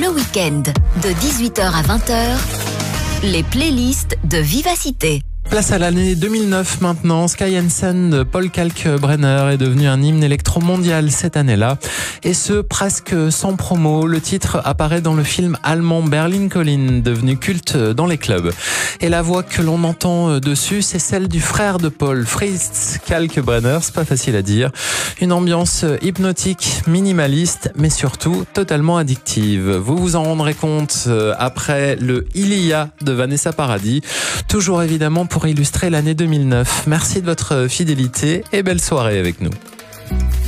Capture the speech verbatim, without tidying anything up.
le week-end, de dix-huit heures à vingt heures, les playlists de Vivacité. Place à l'année deux mille neuf maintenant. Sky and Sun de Paul Kalkbrenner est devenu un hymne électro mondial cette année-là. Et ce, presque sans promo. Le titre apparaît dans le film allemand Berlin Calling, devenu culte dans les clubs. Et la voix que l'on entend dessus, c'est celle du frère de Paul, Fritz Kalkbrenner. C'est pas facile à dire. Une ambiance hypnotique, minimaliste, mais surtout totalement addictive. Vous vous en rendrez compte après le Il y a de Vanessa Paradis. Toujours évidemment pour pour illustrer l'année deux mille neuf. Merci de votre fidélité et belle soirée avec nous.